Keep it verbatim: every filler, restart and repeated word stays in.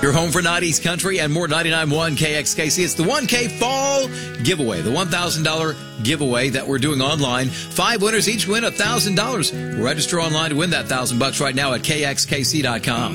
Your home for nineties country and more. Ninety-nine point one K X K C. It's the one K Fall Giveaway, the one thousand dollars giveaway that we're doing online. Five winners each win one thousand dollars. Register online to win that one thousand bucks right now at K X K C dot com.